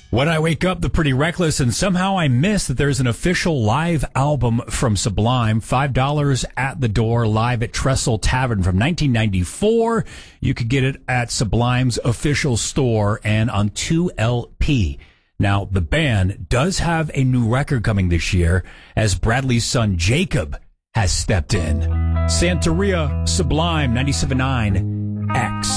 When I wake up, the Pretty Reckless, and somehow I miss that there's an official live album from Sublime, $5 at the door, live at Trestle Tavern from 1994. You could get it at Sublime's official store and on 2LP. Now, the band does have a new record coming this year, as Bradley's son Jacob has stepped in. Santeria, Sublime, 97.9 X.